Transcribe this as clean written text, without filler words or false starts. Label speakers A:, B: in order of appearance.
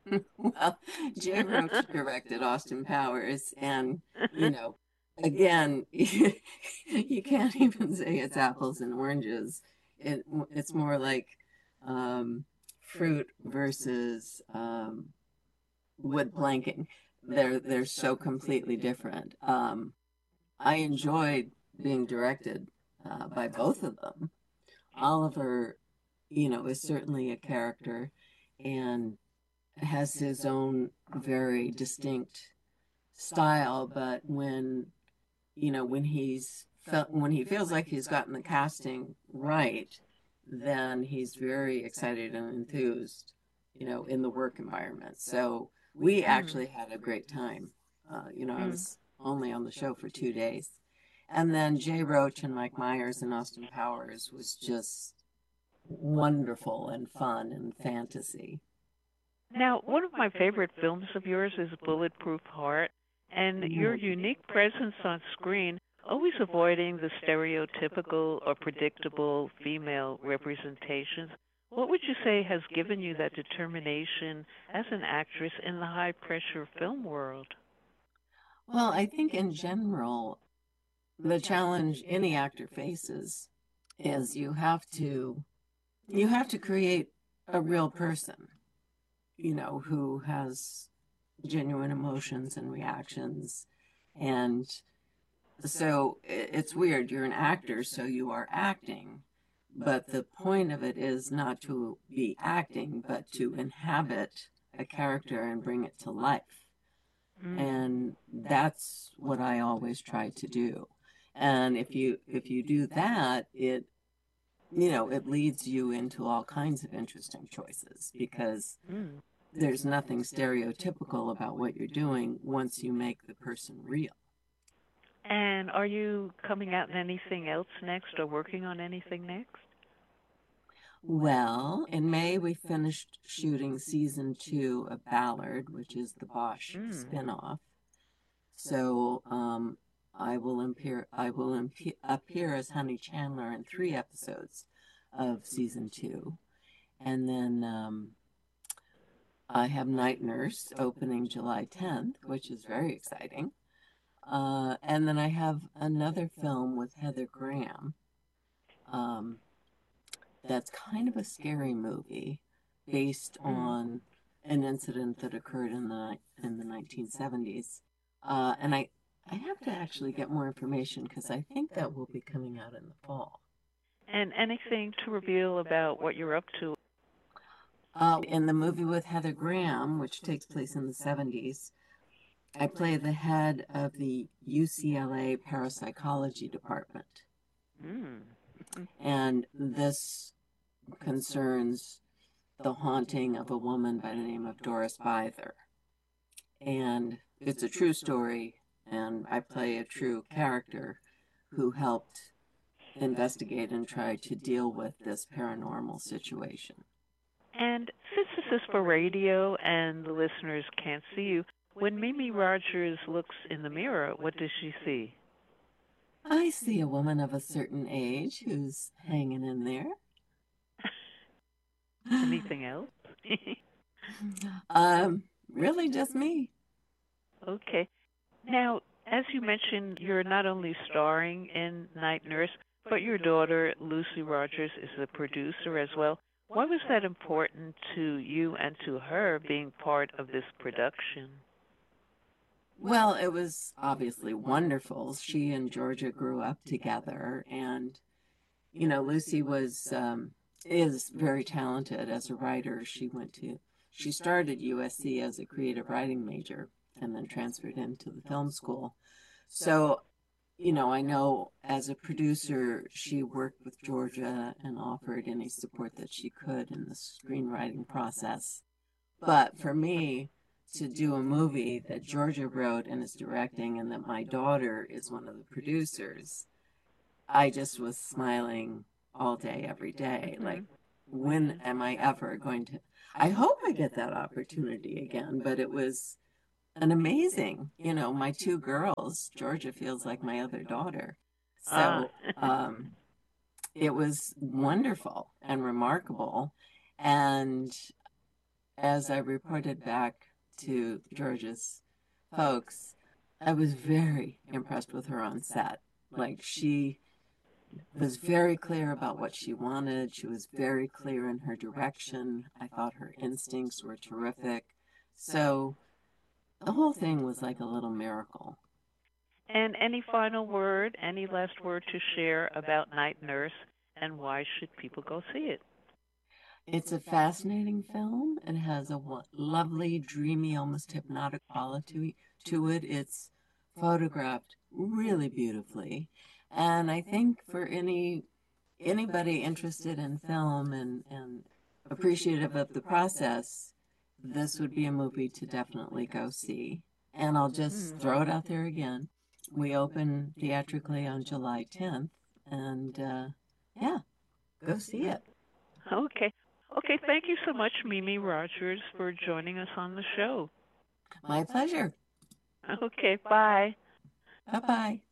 A: Well, Jay Roach directed Austin Powers, and you know, again, you can't even say it's apples and oranges. It's more like um, fruit versus wood planking. They're so completely different. I enjoyed being directed by both of them. Oliver, is certainly a character and has his own very distinct style, but when he feels like he's gotten the casting right, then he's very excited and enthused, in the work environment. So we
B: Mm,
A: actually had a great time. I
B: mm.
A: was only on the show for 2 days. And then Jay Roach and Mike Myers and Austin Powers was just wonderful and fun and fantasy.
B: Now, one of my favorite films of yours is Bulletproof Heart, and your
A: Mhm.
B: unique presence on screen, always avoiding the stereotypical or predictable female representations. What would you say has given you that determination as an actress in the high pressure film world?
A: Well, I think in general, the challenge any actor faces is you have to create a real person, who has genuine emotions and reactions. And so it's weird. You're an actor, so you are acting, but the point of it is not to be acting, but to inhabit a character and bring it to life.
B: Mm.
A: And that's what I always try to do. And if you do that, it leads you into all kinds of interesting choices because
B: Mm.
A: there's nothing stereotypical about what you're doing once you make the person real.
B: And are you coming out in anything else next or working on anything next?
A: Well, in May we finished shooting season 2 of Ballard, which is the Bosch
B: Mm.
A: spinoff. So I will appear as Honey Chandler in 3 episodes of season 2, and then I have Night Nurse opening July 10th, which is very exciting. And then I have another film with Heather Graham. Um, that's kind of a scary movie based
B: Mm.
A: on an incident that occurred in the 1970s. And I have to actually get more information because I think that will be coming out in the fall.
B: And anything to reveal about what you're up to?
A: In the movie with Heather Graham, which takes place in the 70s, I play the head of the UCLA parapsychology department.
B: Mm.
A: And this concerns the haunting of a woman by the name of Doris Byther. And it's a true story, and I play a true character who helped investigate and try to deal with this paranormal situation.
B: And since this is for radio and the listeners can't see you, when Mimi Rogers looks in the mirror, what does she see?
A: I see a woman of a certain age who's hanging in there.
B: Anything else?
A: Really just me.
B: Okay. Now, as you mentioned, you're not only starring in Night Nurse, but your daughter, Lucy Rogers, is a producer as well. Why was that important to you and to her being part of this production?
A: Well, it was obviously wonderful. She and Georgia grew up together, and Lucy was is very talented as a writer. She started USC as a creative writing major and then transferred into the film school. So, I know as a producer, she worked with Georgia and offered any support that she could in the screenwriting process. But for me, to do a movie that Georgia wrote and is directing, and that my daughter is one of the producers, I just was smiling all day, every day. Like,
B: Mhm.
A: when am I ever going to? I hope I get that opportunity again, but it was an amazing, my two girls. Georgia feels like my other daughter.
B: Ah.
A: So it was wonderful and remarkable. And as I reported back to George's folks, I was very impressed with her on set. Like, she was very clear about what she wanted. She was very clear in her direction. I thought her instincts were terrific. So the whole thing was like a little miracle.
B: And any final word, any last word to share about Night Nurse, and why should people go see it?
A: It's a fascinating film. It has a lovely, dreamy, almost hypnotic quality to it. It's photographed really beautifully. And I think for anybody interested in film and appreciative of the process, this would be a movie to definitely go see. And I'll just throw it out there again. We open theatrically on July 10th, and yeah, go see it.
B: Okay. Okay, thank you so much, Mimi Rogers, for joining us on the show.
A: My pleasure.
B: Okay, bye.
A: Bye bye.